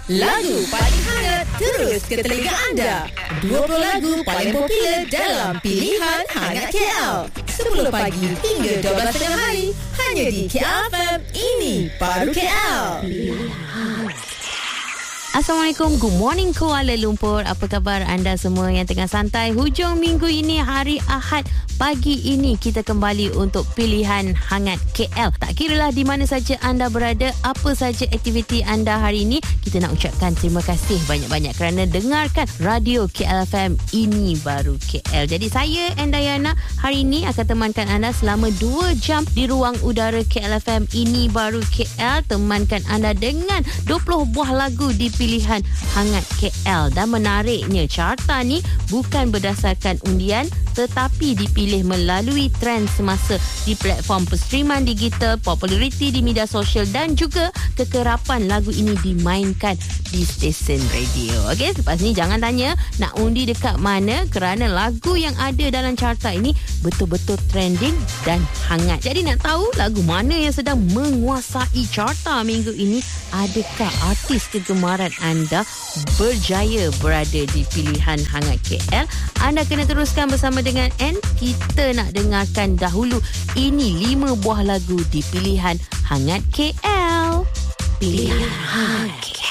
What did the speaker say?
Lagu paling hangat terus ke telinga anda. 20 lagu paling popular dalam pilihan hangat KL. 10 pagi hingga 12 tengah hari. Hanya di KL FM. Ini baru KL. Assalamualaikum, good morning Kuala Lumpur. Apa khabar anda semua yang tengah santai hujung minggu ini, hari Ahad. Pagi ini kita kembali untuk pilihan hangat KL. Tak kiralah di mana saja anda berada, apa saja aktiviti anda hari ini, kita nak ucapkan terima kasih banyak-banyak kerana dengarkan radio KL FM. Ini baru KL. Jadi saya Endayana hari ini akan temankan anda selama 2 jam di ruang udara KL FM. Ini baru KL. Temankan anda dengan 20 buah lagu di pilihan hangat KL. Dan menariknya, carta ni bukan berdasarkan undian tetapi dipilih melalui trend semasa di platform penstriman digital, populariti di media sosial dan juga kekerapan lagu ini dimainkan di stesen radio. Okey, selepas ni jangan tanya nak undi dekat mana kerana lagu yang ada dalam carta ini betul-betul trending dan hangat. Jadi nak tahu lagu mana yang sedang menguasai carta minggu ini? Adakah artis kegemaran anda berjaya berada di pilihan hangat KL? Anda kena teruskan bersama dengan N. Kita nak dengarkan dahulu ini 5 buah lagu di pilihan hangat KL. Pilihan hangat KL.